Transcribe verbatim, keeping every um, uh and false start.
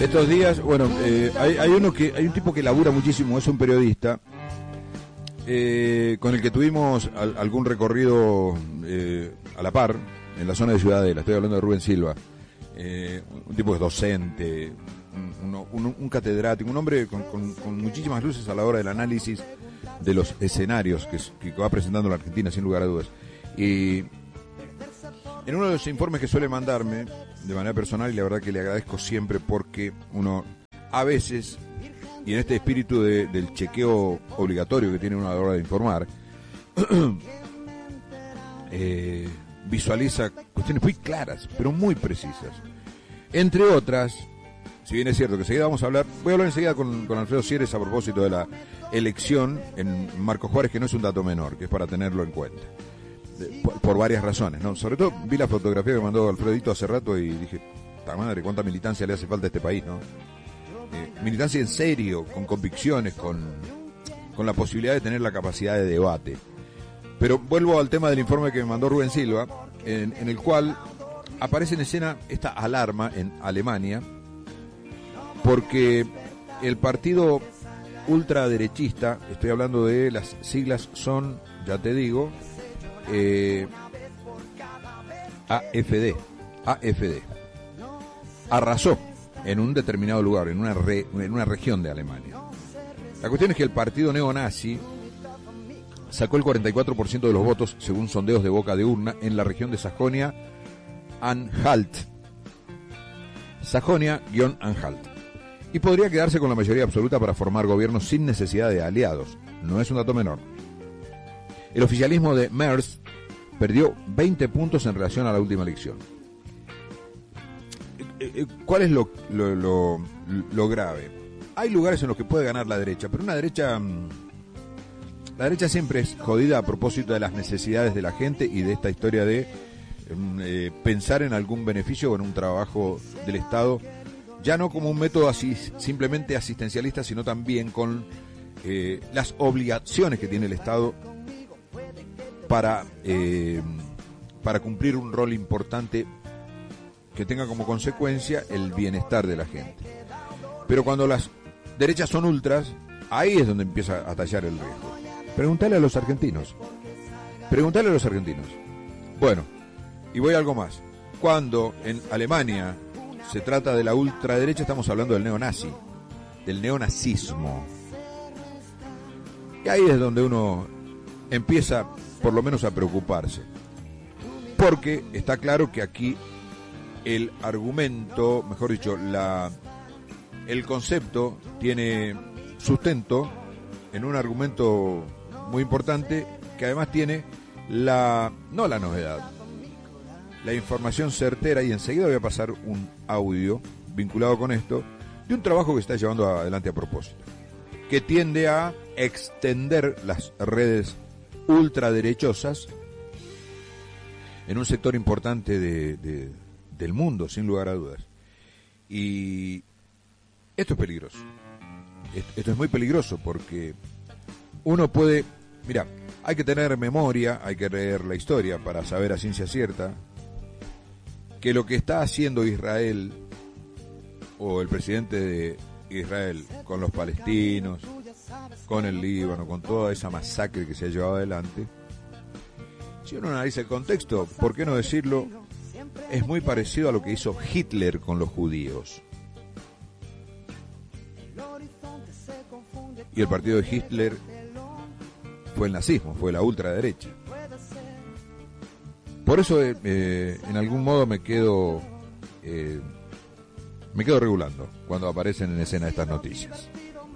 Estos días, bueno, eh, hay, hay uno que hay un tipo que labura muchísimo, es un periodista, eh, con el que tuvimos al, algún recorrido eh, a la par en la zona de Ciudadela. Estoy hablando de Rubén Silva, eh, un tipo que es docente, un, un, un catedrático, un hombre con, con, con muchísimas luces a la hora del análisis de los escenarios que, que va presentando la Argentina, sin lugar a dudas. Y en uno de los informes que suele mandarme de manera personal, y la verdad que le agradezco siempre, porque uno a veces, y en este espíritu de, del chequeo obligatorio que tiene uno a la hora de informar, eh, visualiza cuestiones muy claras, pero muy precisas. Entre otras, si bien es cierto que enseguida vamos a hablar, voy a hablar enseguida con, con Alfredo Sieres a propósito de la elección en Marcos Juárez, que no es un dato menor, que es para tenerlo en cuenta. Por, por varias razones, ¿no? Sobre todo vi la fotografía que mandó Alfredito hace rato y dije, ¡ta madre! ¿Cuánta militancia le hace falta a este país, no? Eh, militancia en serio, con convicciones, con, con la posibilidad de tener la capacidad de debate. Pero vuelvo al tema del informe que me mandó Rubén Silva, en, en el cual aparece en escena esta alarma en Alemania, porque el partido ultraderechista, estoy hablando de las siglas son, ya te digo, Eh, A F D, A F D arrasó en un determinado lugar, en una, re, en una región de Alemania. La cuestión es que el partido neonazi sacó el cuarenta y cuatro por ciento de los votos, según sondeos de boca de urna, en la región de Sajonia-Anhalt. Sajonia-Anhalt. Y podría quedarse con la mayoría absoluta para formar gobiernos sin necesidad de aliados. No es un dato menor. El oficialismo de Merz perdió veinte puntos en relación a la última elección. ¿Cuál es lo, lo, lo, lo grave? Hay lugares en los que puede ganar la derecha, pero una derecha... La derecha siempre es jodida a propósito de las necesidades de la gente y de esta historia de eh, pensar en algún beneficio o en un trabajo del Estado, ya no como un método así simplemente asistencialista, sino también con eh, las obligaciones que tiene el Estado para eh, para cumplir un rol importante que tenga como consecuencia el bienestar de la gente. Pero cuando las derechas son ultras, ahí es donde empieza a tallar el riesgo. Preguntale a los argentinos. Preguntale a los argentinos. Bueno, y voy a algo más. Cuando en Alemania se trata de la ultraderecha, estamos hablando del neonazi, del neonazismo. Y ahí es donde uno empieza por lo menos a preocuparse, porque está claro que aquí el argumento, mejor dicho, la el concepto tiene sustento en un argumento muy importante, que además tiene la no la novedad, la información certera, y enseguida voy a pasar un audio vinculado con esto, de un trabajo que está llevando adelante a propósito, que tiende a extender las redes ultraderechosas en un sector importante de, de, del mundo, sin lugar a dudas. Y esto es peligroso. Esto, esto es muy peligroso porque uno puede... Mira, hay que tener memoria, hay que leer la historia para saber a ciencia cierta que lo que está haciendo Israel, o el presidente de Israel, con los palestinos, con el Líbano, con toda esa masacre que se ha llevado adelante, si uno analiza el contexto, ¿por qué no decirlo? Es muy parecido a lo que hizo Hitler con los judíos. Y el partido de Hitler fue el nazismo, fue la ultraderecha. Por eso, eh, en algún modo me quedo, eh, me quedo regulando cuando aparecen en escena estas noticias.